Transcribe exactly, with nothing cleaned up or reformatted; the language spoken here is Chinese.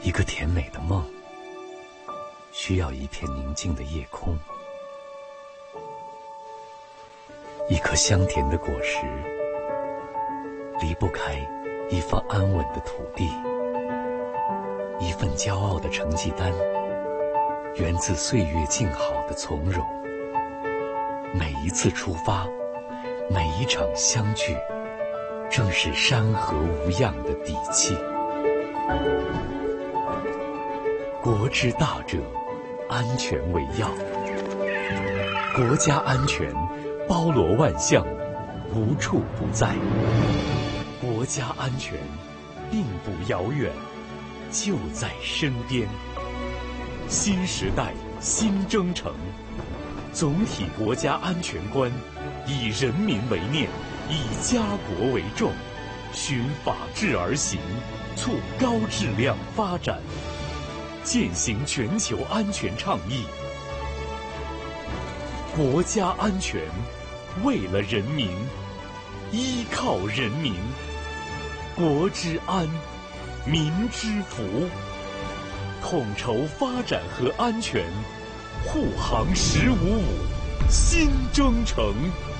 一个甜美的梦，需要一片宁静的夜空，一颗香甜的果实，离不开一方安稳的土地，一份骄傲的成绩单，源自岁月静好的从容。每一次出发，每一场相聚，正是山河无恙的底气。国之大者，安全为要。国家安全包罗万象，无处不在。国家安全并不遥远，就在身边。新时代新征程，总体国家安全观以人民为念，以家国为重，循法治而行，促高质量发展，践行全球安全倡议。国家安全为了人民，依靠人民，国之安，民之福，统筹发展和安全，护航十五五新征程。